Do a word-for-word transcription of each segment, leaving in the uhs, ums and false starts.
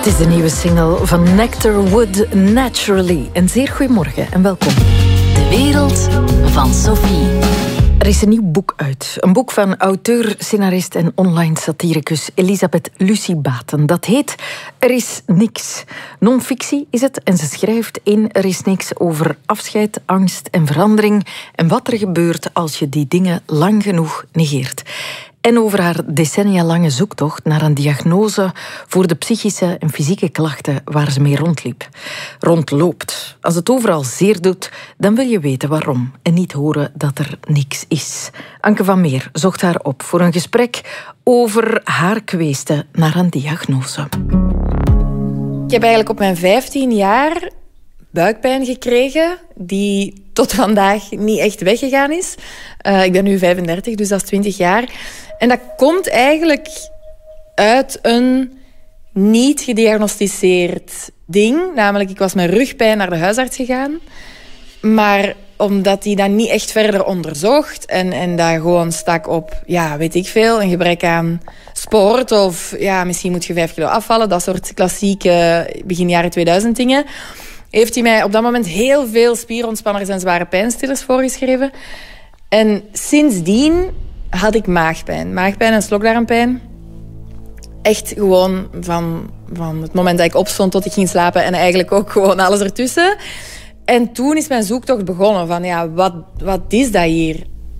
is de nieuwe single van Nectar Wood, Naturally. Een zeer goedemorgen en welkom. De wereld van Sophie. Er is een nieuw boek uit. Een boek van auteur, scenarist en online satiricus Elisabeth Lucie Baten. Dat heet Er is niks. Non-fictie is het en ze schrijft in Er is niks over afscheid, angst en verandering en wat er gebeurt als je die dingen lang genoeg negeert. En over haar decennia lange zoektocht naar een diagnose voor de psychische en fysieke klachten waar ze mee rondliep. Rondloopt. Als het overal zeer doet, dan wil je weten waarom en niet horen dat er niks is. Anke van Meer zocht haar op voor een gesprek over haar kweeste naar een diagnose. Ik heb eigenlijk op mijn vijftien jaar buikpijn gekregen die tot vandaag niet echt weggegaan is. Uh, ik ben nu vijfendertig, dus dat is twintig jaar. En dat komt eigenlijk uit een niet gediagnosticeerd ding. Namelijk, ik was met rugpijn naar de huisarts gegaan. Maar omdat hij dat niet echt verder onderzocht en, en dat gewoon stak op, ja, weet ik veel, een gebrek aan sport of ja, misschien moet je vijf kilo afvallen. Dat soort klassieke begin jaren tweeduizend dingen. Heeft hij mij op dat moment heel veel spierontspanners en zware pijnstillers voorgeschreven. En sindsdien had ik maagpijn. Maagpijn en slokdarmpijn. Echt gewoon van, van het moment dat ik opstond tot ik ging slapen en eigenlijk ook gewoon alles ertussen. En toen is mijn zoektocht begonnen van ja, wat, wat is dat hier?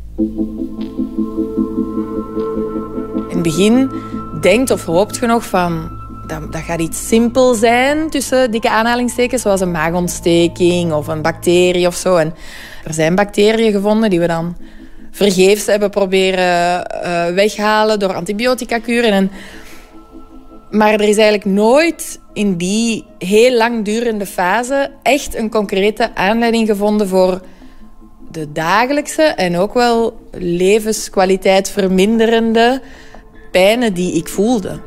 In het begin denkt of hoopt je nog van dat, dat gaat iets simpel zijn tussen dikke aanhalingstekens, zoals een maagontsteking of een bacterie of zo. En er zijn bacteriën gevonden die we dan vergeefs hebben proberen uh, weghalen door antibiotica-kuren. En maar er is eigenlijk nooit in die heel langdurende fase echt een concrete aanleiding gevonden voor de dagelijkse en ook wel levenskwaliteit verminderende pijnen die ik voelde.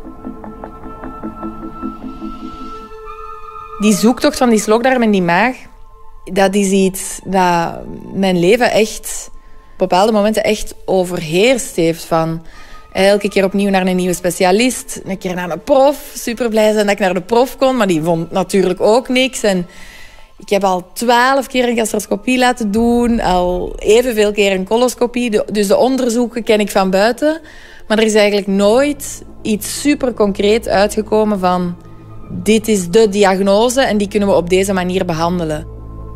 Die zoektocht van die slokdarm en die maag, dat is iets dat mijn leven echt op bepaalde momenten echt overheerst heeft. Van elke keer opnieuw naar een nieuwe specialist, een keer naar een prof. Super blij zijn dat ik naar de prof kon, maar die vond natuurlijk ook niks. En ik heb al twaalf keer een gastroscopie laten doen, al evenveel keer een coloscopie. Dus de onderzoeken ken ik van buiten. Maar er is eigenlijk nooit iets super concreet uitgekomen van dit is de diagnose en die kunnen we op deze manier behandelen.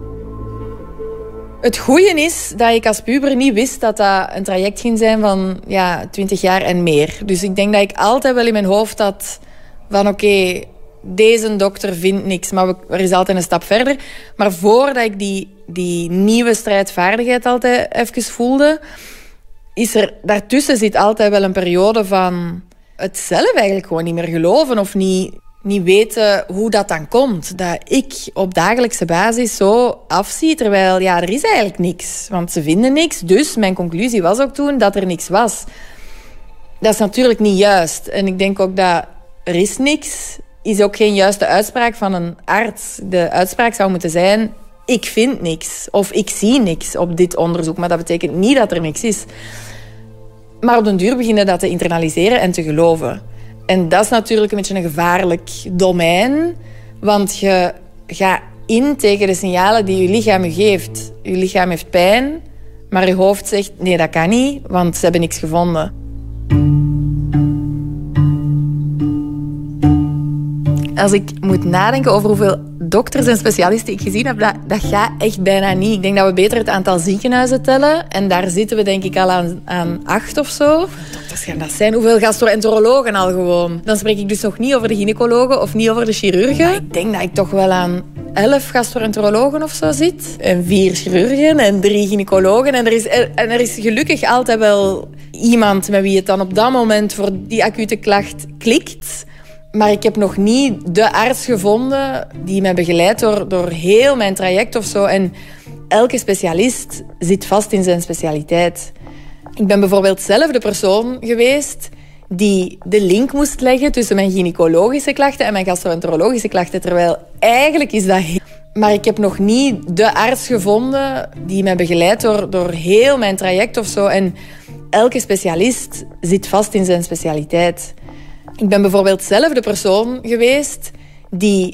Het goeie is dat ik als puber niet wist dat dat een traject ging zijn van ja, twintig jaar en meer. Dus ik denk dat ik altijd wel in mijn hoofd had van oké, okay, deze dokter vindt niks, maar we, er is altijd een stap verder. Maar voordat ik die, die nieuwe strijdvaardigheid altijd even voelde, is er daartussen zit altijd wel een periode van het zelf eigenlijk gewoon niet meer geloven of niet, niet weten hoe dat dan komt. Dat ik op dagelijkse basis zo afzie, terwijl ja, er is eigenlijk niks. Want ze vinden niks, dus mijn conclusie was ook toen dat er niks was. Dat is natuurlijk niet juist. En ik denk ook dat er is niks, is ook geen juiste uitspraak van een arts. De uitspraak zou moeten zijn, ik vind niks. Of ik zie niks op dit onderzoek. Maar dat betekent niet dat er niks is. Maar op den duur beginnen dat te internaliseren en te geloven. En dat is natuurlijk een beetje een gevaarlijk domein. Want je gaat in tegen de signalen die je lichaam je geeft. Je lichaam heeft pijn, maar je hoofd zegt nee, dat kan niet, want ze hebben niks gevonden. Als ik moet nadenken over hoeveel dokters en specialisten ik gezien heb, dat, dat gaat echt bijna niet. Ik denk dat we beter het aantal ziekenhuizen tellen. En daar zitten we denk ik al aan, aan acht of zo. Hoeveel dokters gaan dat zijn? Hoeveel gastroenterologen al gewoon? Dan spreek ik dus nog niet over de gynaecologen of niet over de chirurgen. Maar ik denk dat ik toch wel aan elf gastroenterologen of zo zit. En vier chirurgen en drie gynaecologen. En er is, en er is gelukkig altijd wel iemand met wie het dan op dat moment voor die acute klacht klikt. Maar ik heb nog niet de arts gevonden die mij begeleidt door, door heel mijn traject of zo. En elke specialist zit vast in zijn specialiteit. Ik ben bijvoorbeeld zelf de persoon geweest die de link moest leggen tussen mijn gynaecologische klachten en mijn gastroenterologische klachten. Terwijl eigenlijk is dat heel... Maar ik heb nog niet de arts gevonden die mij begeleidt door, door heel mijn traject of zo. En elke specialist zit vast in zijn specialiteit. Ik ben bijvoorbeeld zelf de persoon geweest die